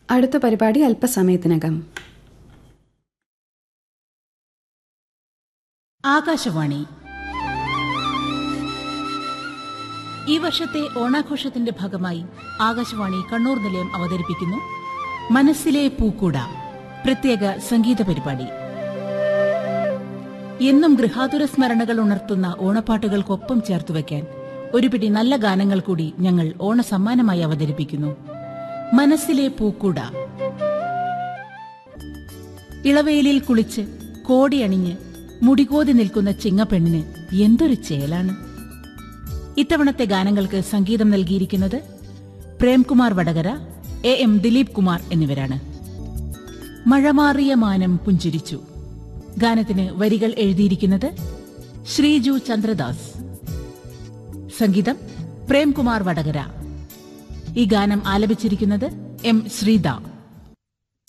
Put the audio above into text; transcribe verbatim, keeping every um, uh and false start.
അടുത്ത പരിപാടി അല്പസമയത്തിനകം. ആകാശവാണി. ഈ വർഷത്തെ ഓണാഘോഷത്തിന്റെ ഭാഗമായി ആകാശവാണി കണ്ണൂർ നിലയം അവതരിപ്പിക്കുന്നു മനസ്സിലെ പൂക്കൂട, പ്രത്യേക സംഗീത പരിപാടി. എന്നും ഗൃഹാതുര സ്മരണകൾ ഉണർത്തുന്ന ഓണപ്പാട്ടുകൾക്കൊപ്പം ചേർത്തുവയ്ക്കാൻ ഒരു പിടി നല്ല ഗാനങ്ങൾ കൂടി ഞങ്ങൾ ഓണസമ്മാനമായി അവതരിപ്പിക്കുന്നു മനസ്സിലെ പൂക്കൂട. ഇളവേലിൽ കുളിച്ച് കോടിയണിഞ്ഞ് മുടികോതി നിൽക്കുന്ന ചിങ്ങപ്പെണ്ണിന് എന്തൊരു ചേലാണ്. ഇത്തവണത്തെ ഗാനങ്ങൾക്ക് സംഗീതം നൽകിയിരിക്കുന്നത് പ്രേംകുമാർ വടകര, എ എം ദിലീപ് കുമാർ എന്നിവരാണ്. മഴമാറിയ മാനം പുഞ്ചിരിച്ചു. ഗാനത്തിന് വരികൾ എഴുതിയിരിക്കുന്നത് ശ്രീജു ചന്ദ്രദാസ്. സംഗീതം പ്രേംകുമാർ വടകര. ഈ ഗാനം ആലപിച്ചിരിക്കുന്നത് എം ശ്രീദ.